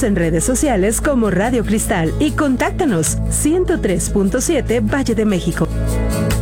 Síguenos en redes sociales como Radio Cristal y contáctanos 103.7 Valle de México.